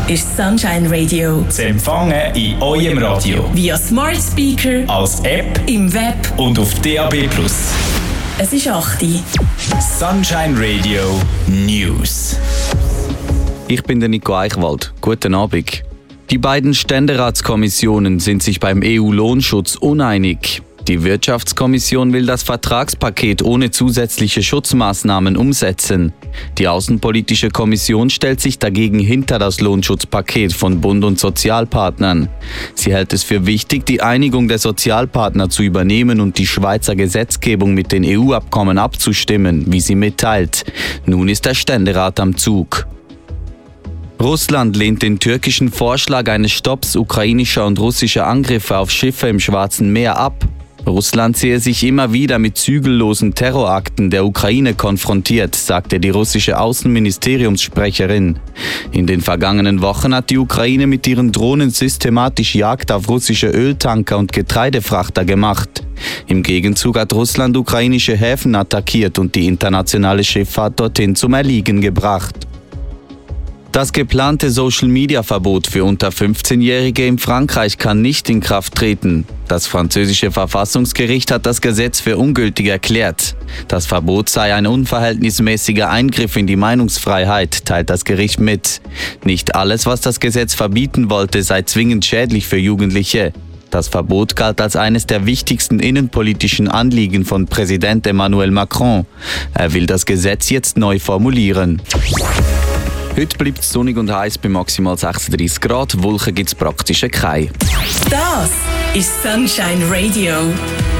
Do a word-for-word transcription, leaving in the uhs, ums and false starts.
ist Sunshine Radio. Zu empfangen in eurem Radio. Via Smart Speaker, als App, im Web und auf D A B plus. Es ist acht Uhr. Sunshine Radio News. Ich bin der Nico Eichwald. Guten Abend. Die beiden Ständeratskommissionen sind sich beim E U-Lohnschutz uneinig. Die Wirtschaftskommission will das Vertragspaket ohne zusätzliche Schutzmaßnahmen umsetzen. Die Außenpolitische Kommission stellt sich dagegen hinter das Lohnschutzpaket von Bund und Sozialpartnern. Sie hält es für wichtig, die Einigung der Sozialpartner zu übernehmen und die Schweizer Gesetzgebung mit den E U-Abkommen abzustimmen, wie sie mitteilt. Nun ist der Ständerat am Zug. Russland lehnt den türkischen Vorschlag eines Stopps ukrainischer und russischer Angriffe auf Schiffe im Schwarzen Meer ab. Russland sehe sich immer wieder mit zügellosen Terrorakten der Ukraine konfrontiert, sagte die russische Außenministeriumssprecherin. In den vergangenen Wochen hat die Ukraine mit ihren Drohnen systematisch Jagd auf russische Öltanker und Getreidefrachter gemacht. Im Gegenzug hat Russland ukrainische Häfen attackiert und die internationale Schifffahrt dorthin zum Erliegen gebracht. Das geplante Social-Media-Verbot für unter fünfzehnjährige in Frankreich kann nicht in Kraft treten. Das französische Verfassungsgericht hat das Gesetz für ungültig erklärt. Das Verbot sei ein unverhältnismäßiger Eingriff in die Meinungsfreiheit, teilt das Gericht mit. Nicht alles, was das Gesetz verbieten wollte, sei zwingend schädlich für Jugendliche. Das Verbot galt als eines der wichtigsten innenpolitischen Anliegen von Präsident Emmanuel Macron. Er will das Gesetz jetzt neu formulieren. Heute bleibt es sonnig und heiß bei maximal sechsunddreißig Grad. Wolken gibt es praktisch keine. Das ist Sunshine Radio.